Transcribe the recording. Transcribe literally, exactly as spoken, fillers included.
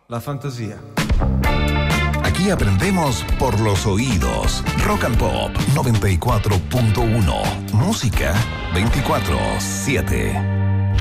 la fantasía. Aquí aprendemos por los oídos. Rock and Pop noventa y cuatro punto uno. Música veinticuatro siete.